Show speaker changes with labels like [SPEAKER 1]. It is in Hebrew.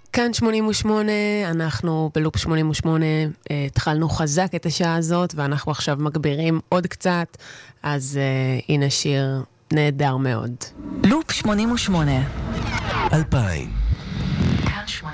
[SPEAKER 1] כאן 88, אנחנו בלופ 88, התחלנו חזק את השעה הזאת, ואנחנו עכשיו מגבירים עוד קצת, אז הנה שיר נהדר מאוד.
[SPEAKER 2] לופ 88
[SPEAKER 3] 2000